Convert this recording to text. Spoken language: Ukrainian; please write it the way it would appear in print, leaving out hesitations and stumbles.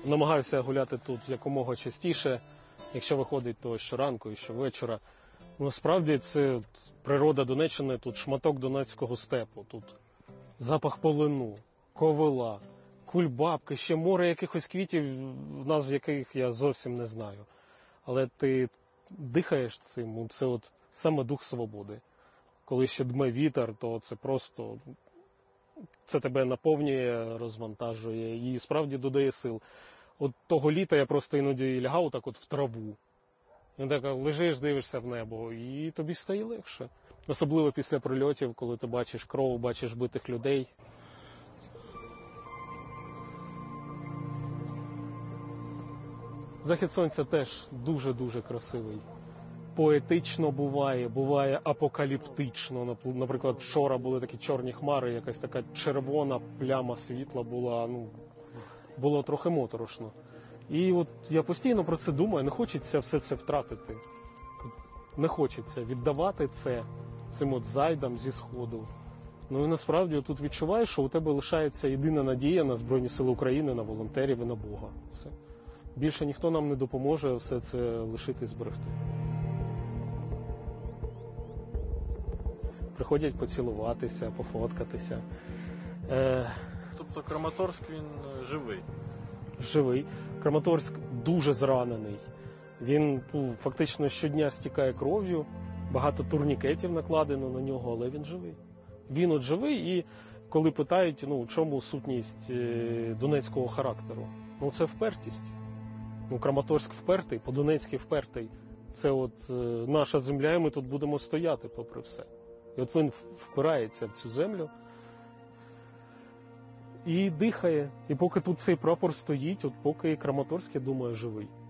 намагаюся гуляти тут якомога частіше. Якщо виходить, то щоранку і щовечора. Насправді це природа Донеччини, тут шматок донецького степу. Тут запах полину, ковила, кульбабки, ще море якихось квітів, назв яких я зовсім не знаю. Але ти дихаєш цим, це от саме дух свободи. Коли ще дме вітер, то це просто, це тебе наповнює, розвантажує і справді додає сил. От того літа я просто іноді лягав так от в траву. І так лежиш, дивишся в небо, і тобі стає легше. Особливо після прильотів, коли ти бачиш кров, бачиш битих людей. Захід сонця теж дуже-дуже красивий. Поетично буває апокаліптично. Наприклад, вчора були такі чорні хмари, якась така червона пляма світла була, було трохи моторошно. І от я постійно про це думаю, не хочеться все це втратити. Не хочеться віддавати це цим от зайдам зі Сходу. Ну і насправді тут відчуваєш, що у тебе лишається єдина надія на Збройні Сили України, на волонтерів і на Бога. Все. Більше ніхто нам не допоможе все це лишити і зберегти. Приходять поцілуватися, пофоткатися. Тобто Краматорськ, він живий? Живий. Краматорськ дуже зранений. Він фактично щодня стікає кров'ю, багато турнікетів накладено на нього, але він живий. Він от живий, і коли питають, в чому сутність донецького характеру? Це впертість. Краматорськ впертий, по-донецьки впертий. Це от наша земля, і ми тут будемо стояти попри все. І от він впирається в цю землю і дихає. І поки тут цей прапор стоїть, от поки Краматорськ, я думаю, живий.